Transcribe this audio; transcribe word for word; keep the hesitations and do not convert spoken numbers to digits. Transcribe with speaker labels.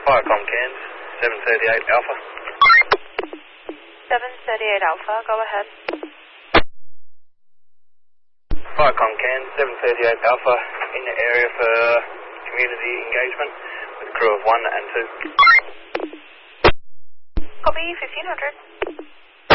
Speaker 1: Firecom Cairns, seven thirty-eight Alpha.
Speaker 2: seven thirty-eight Alpha, go ahead.
Speaker 1: Firecom Cairns, seven thirty-eight Alpha, in the area for community engagement with a crew of one and two.
Speaker 2: Copy, fifteen hundred.